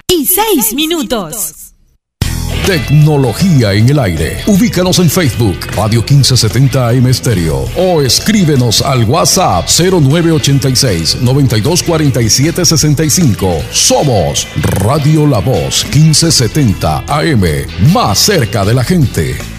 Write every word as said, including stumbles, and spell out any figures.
y seis minutos. Tecnología en el aire. Ubícanos en Facebook, Radio quince setenta A M Estéreo, o escríbenos al WhatsApp cero nueve ochenta y seis, noventa y dos cuarenta y siete sesenta y cinco. Somos Radio La Voz quince setenta A M, más cerca de la gente.